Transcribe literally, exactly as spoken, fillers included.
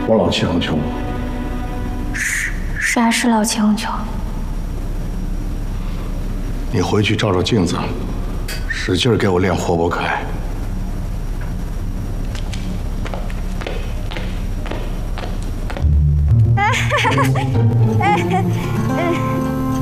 我老气横秋。 是是还是老气横秋？ 你回去照照镜子，使劲给我练霍伯凯。 哎，哎，哎。